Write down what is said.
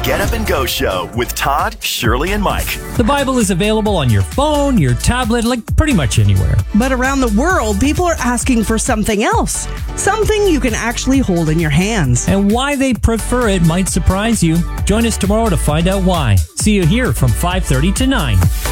Get Up and Go Show with Todd, Shirley, and Mike. The Bible is available on your phone, your tablet, like pretty much anywhere. But around the world, people are asking for something else. Something you can actually hold in your hands. And why they prefer it might surprise you. Join us tomorrow to find out why. See you here from 5:30 to 9.